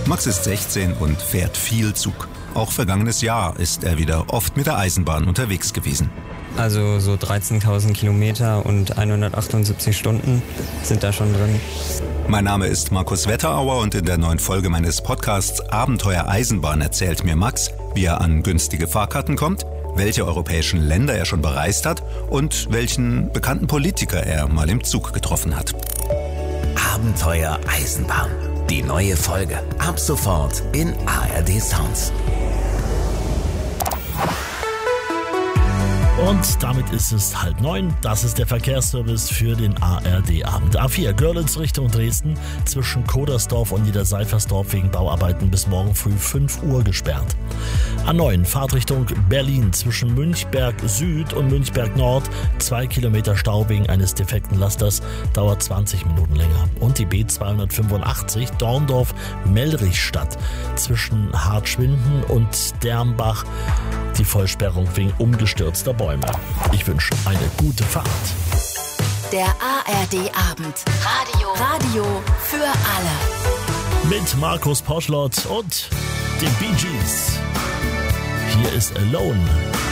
Max ist 16 und fährt viel Zug. Auch vergangenes Jahr ist er wieder oft mit der Eisenbahn unterwegs gewesen. Also so 13.000 Kilometer und 178 Stunden sind da schon drin. Mein Name ist Markus Wetterauer und in der neuen Folge meines Podcasts Abenteuer Eisenbahn erzählt mir Max, wie er an günstige Fahrkarten kommt, welche europäischen Länder er schon bereist hat und welchen bekannten Politiker er mal im Zug getroffen hat. Abenteuer Eisenbahn. Die neue Folge. Ab sofort in ARD Sounds. Und damit ist es 8:30. Das ist der Verkehrsservice für den ARD-Abend. A4 Görlitz Richtung Dresden zwischen Kodersdorf und Niederseifersdorf wegen Bauarbeiten bis morgen früh 5 Uhr gesperrt. A9 Fahrtrichtung Berlin zwischen Münchberg Süd und Münchberg Nord 2 Kilometer Stau wegen eines defekten Lasters, dauert 20 Minuten länger. Und die B285 Dorndorf-Mellrichstadt zwischen Hartschwinden und Dernbach, die Vollsperrung wegen umgestürzter Bäume. Ich wünsche eine gute Fahrt. Der ARD-Abend. Radio für alle. Mit Markus Poschlott und den Bee Gees. Hier ist Alone.